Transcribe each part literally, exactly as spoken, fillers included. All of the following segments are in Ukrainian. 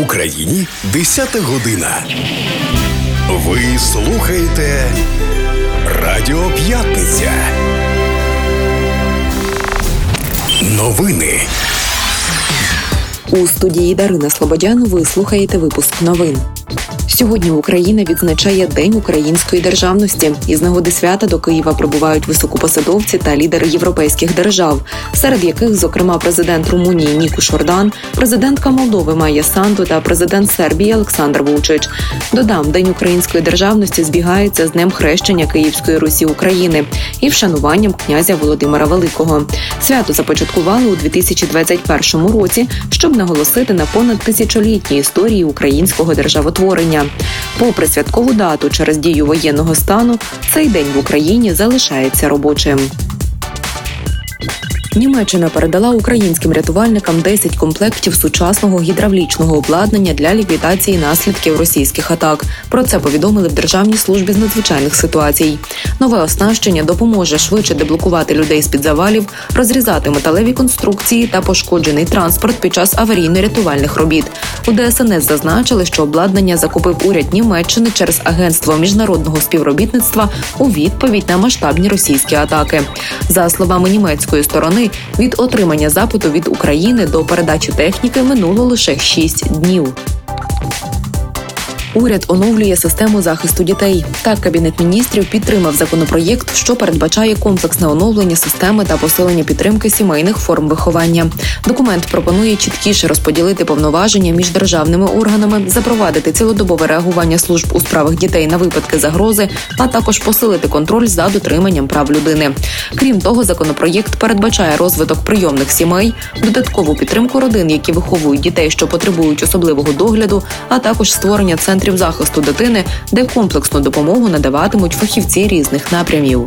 В Україні десята година. Ви слухаєте Радіо П'ятниця. Новини. У студії Дарина Слободян ви слухаєте випуск новин. Сьогодні Україна відзначає День української державності. Із нагоди свята до Києва прибувають високопосадовці та лідери європейських держав, серед яких, зокрема, президент Румунії Нікош Ордан, президентка Молдови Майя Санду та президент Сербії Олександр Вучич. Додам, День української державності збігається з Днем хрещення Київської Русі України і вшануванням князя Володимира Великого. Свято започаткували у дві тисячі двадцять першому році, щоб наголосити на понад тисячолітній історії українського державотворення. Попри святкову дату через дію воєнного стану, цей день в Україні залишається робочим. Німеччина передала українським рятувальникам десять комплектів сучасного гідравлічного обладнання для ліквідації наслідків російських атак. Про це повідомили в Державній службі з надзвичайних ситуацій. Нове оснащення допоможе швидше деблокувати людей з-під завалів, розрізати металеві конструкції та пошкоджений транспорт під час аварійно-рятувальних робіт. У Де Ес Ен Ес зазначили, що обладнання закупив уряд Німеччини через Агентство міжнародного співробітництва у відповідь на масштабні російські атаки. За словами німецької сторони, від отримання запиту від України до передачі техніки минуло лише шість днів. Уряд оновлює систему захисту дітей. Так, Кабінет міністрів підтримав законопроєкт, що передбачає комплексне оновлення системи та посилення підтримки сімейних форм виховання. Документ пропонує чіткіше розподілити повноваження між державними органами, запровадити цілодобове реагування служб у справах дітей на випадки загрози, а також посилити контроль за дотриманням прав людини. Крім того, законопроєкт передбачає розвиток прийомних сімей, додаткову підтримку родин, які виховують дітей, що потребують особливого догляду, а також створення центрів захисту дитини, де комплексну допомогу надаватимуть фахівці різних напрямів.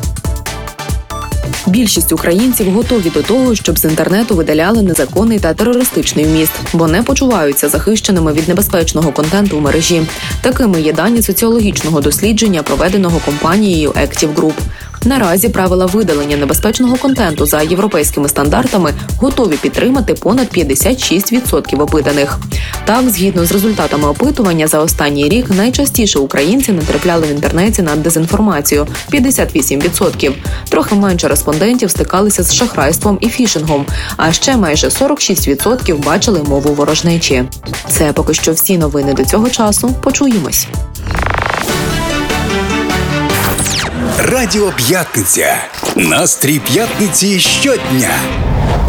Більшість українців готові до того, щоб з інтернету видаляли незаконний та терористичний вміст, бо не почуваються захищеними від небезпечного контенту в мережі. Такими є дані соціологічного дослідження, проведеного компанією Active Group. Наразі правила видалення небезпечного контенту за європейськими стандартами готові підтримати понад п'ятдесят шість відсотків опитаних. Так, згідно з результатами опитування, за останній рік найчастіше українці натрапляли в інтернеті на дезінформацію – п'ятдесят вісім відсотків. Трохи менше респондентів стикалися з шахрайством і фішингом, а ще майже сорок шість відсотків бачили мову ворожнечі. Це поки що всі новини до цього часу. Почуємось. Радіо П'ятниця. Настрій п'ятниці щодня.